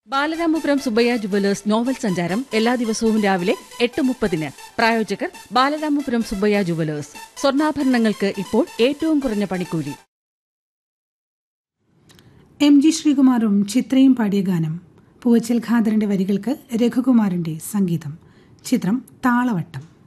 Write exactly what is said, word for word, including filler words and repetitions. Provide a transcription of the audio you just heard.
Balaramapuram Subbaiah jewellers novel സഞ്ചാരം എല്ലാ ദിവസവും രാവിലെ എട്ട് മുപ്പതിന്. പ്രായോജകർ ബാലരാമപുരം സുബ്ബയ്യ ജുവലേഴ്സ്. സ്വർണ്ണാഭരണങ്ങൾക്ക് ഇപ്പോൾ ഏറ്റവും കുറഞ്ഞ പണിക്കൂലി. എം ജി ശ്രീകുമാറും ചിത്രയും പാടിയ ഗാനം. പൂവച്ചൽ ഖാദറിന്റെ വരികൾക്ക് രഘുകുമാറിന്റെ സംഗീതം. ചിത്രം താളവട്ടം.